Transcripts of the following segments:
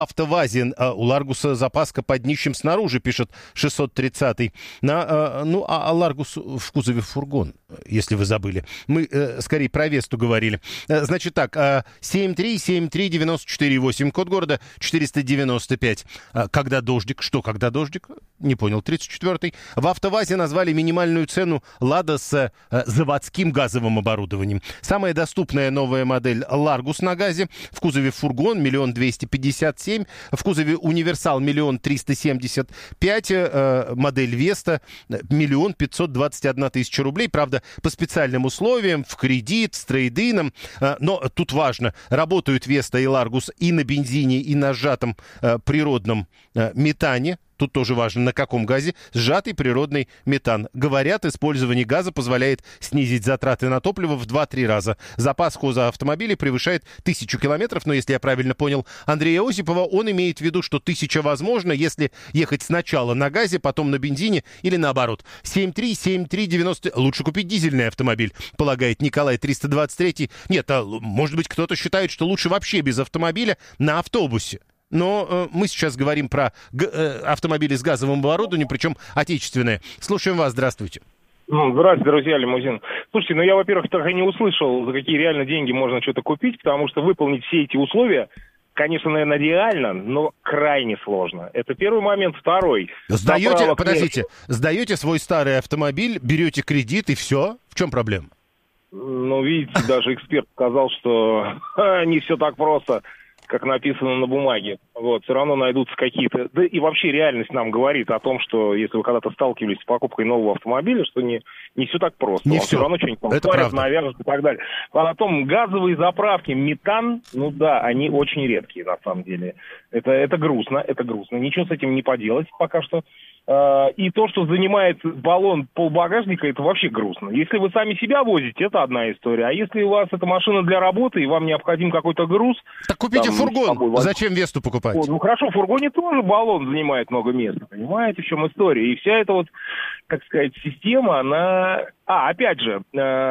АвтоВАЗе у Ларгуса запаска под днищем снаружи, пишет 630-й. Ларгус в кузове фургон, если вы забыли. Мы скорее про Весту говорили. Значит так, 7373948, код города 495. Когда дождик? Что, когда дождик? Не понял, 34-й. В АвтоВАЗе назвали минимальную цену «Лада» с заводским газовым оборудованием. Самая доступная новая модель «Ларгус» на газе. В кузове фургон 1 257 000, в кузове «Универсал» 1 375 000, модель «Веста» 1 521 000 рублей. Правда, по специальным условиям, в кредит, с трейд-ином. Но тут важно, работают «Веста» и «Ларгус» и на бензине, и на сжатом природном метане. Тут тоже важно, на каком газе. Сжатый природный метан. Говорят, использование газа позволяет снизить затраты на топливо в 2-3 раза. Запас хоза автомобиля превышает 1000 километров. Но если я правильно понял Андрея Осипова, он имеет в виду, что 1000 возможно, если ехать сначала на газе, потом на бензине или наоборот. 73739. Лучше купить дизельный автомобиль, полагает Николай 323. Нет, может быть, кто-то считает, что лучше вообще без автомобиля на автобусе. Но мы сейчас говорим про автомобили с газовым оборудованием, причем отечественные. Слушаем вас, здравствуйте. Здравствуйте, друзья, лимузин. Слушайте, я, во-первых, так и не услышал, за какие реально деньги можно что-то купить, потому что выполнить все эти условия, конечно, наверное, реально, но крайне сложно. Это первый момент. Второй. Сдаете свой старый автомобиль, берете кредит и все? В чем проблема? Видите, даже эксперт сказал, что не все так просто, как написано на бумаге. Все равно найдутся какие-то... Да и вообще реальность нам говорит о том, что если вы когда-то сталкивались с покупкой нового автомобиля, что не все так просто. Не все. Все равно что-нибудь там сварят, навяжут и так далее. А потом газовые заправки, метан, они очень редкие на самом деле. Это грустно. Ничего с этим не поделать пока что. И то, что занимает баллон полбагажника, это вообще грустно. Если вы сами себя возите, это одна история. А если у вас эта машина для работы, и вам необходим какой-то груз... Так купите фургон. Зачем Весту покупать? Хорошо, в фургоне тоже баллон занимает много места. Понимаете, в чем история? И вся эта система, она... опять же,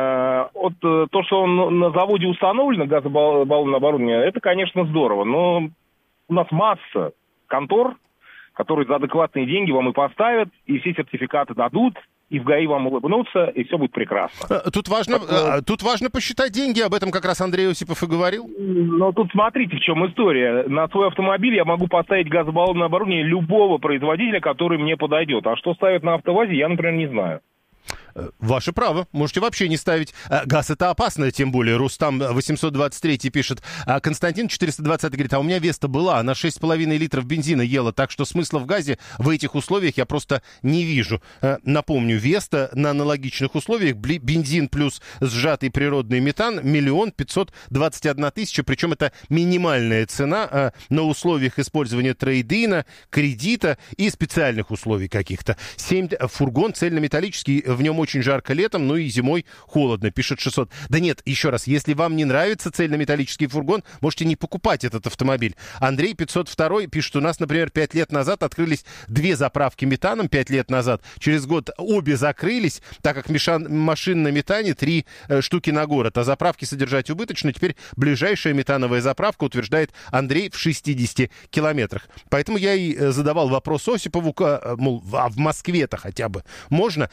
то, что он на заводе установлено, газобаллонное оборудование, это, конечно, здорово. Но у нас масса контор, которые за адекватные деньги вам и поставят, и все сертификаты дадут, и в ГАИ вам улыбнутся, и все будет прекрасно. Тут важно посчитать деньги, об этом как раз Андрей Осипов и говорил. Тут смотрите, в чем история. На свой автомобиль я могу поставить газобаллонное оборудование любого производителя, который мне подойдет. А что ставят на АвтоВАЗе, я, например, не знаю. Ваше право, можете вообще не ставить. Газ это опасно, тем более. Рустам 823 пишет. Константин 420 говорит, у меня Веста была, она 6,5 литров бензина ела, так что смысла в газе в этих условиях я просто не вижу. Напомню, Веста на аналогичных условиях, бензин плюс сжатый природный метан 1 521 000, причем это минимальная цена на условиях использования трейд-ина, кредита и специальных условий каких-то. Фургон цельнометаллический, в нем очень жарко летом, и зимой холодно, пишет 600. Да нет, еще раз, если вам не нравится цельнометаллический фургон, можете не покупать этот автомобиль. Андрей 502 пишет, у нас, например, 5 лет назад открылись 2 заправки метаном, 5 лет назад. Через год обе закрылись, так как машин на метане 3 штуки на город, а заправки содержать убыточно. Теперь ближайшая метановая заправка, утверждает Андрей, в 60 километрах. Поэтому я и задавал вопрос Осипову, мол, а в Москве-то хотя бы можно?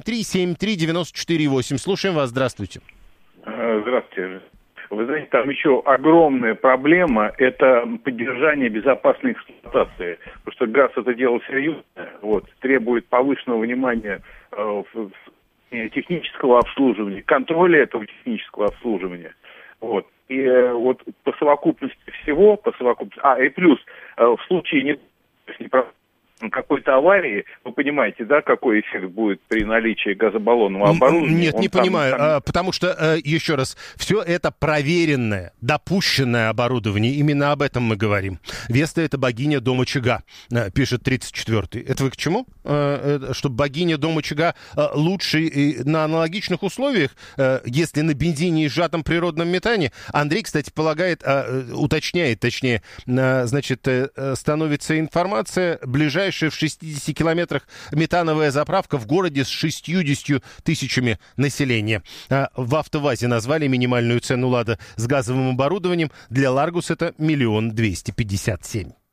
7373948. Слушаем вас. Здравствуйте. Здравствуйте. Вы знаете, там еще огромная проблема – это поддержание безопасной эксплуатации. Потому что газ – это дело серьезное, требует повышенного внимания технического обслуживания, контроля этого технического обслуживания. И по совокупности всего, и плюс в случае какой-то аварии, вы понимаете, да, какой эффект будет при наличии газобаллонного оборудования? Нет, не понимаю, потому что, еще раз, все это проверенное, допущенное оборудование, именно об этом мы говорим. Веста — это богиня дом очага, пишет 34-й. Это вы к чему? Чтобы богиня дом очага лучше на аналогичных условиях, если на бензине и сжатом природном метане? Андрей, кстати, уточняет, становится информация, ближайшая в 60 километрах метановая заправка в городе с 60 000 населения. В АвтоВАЗе назвали минимальную цену «Лада» с газовым оборудованием. Для «Ларгус» это 1 257 000.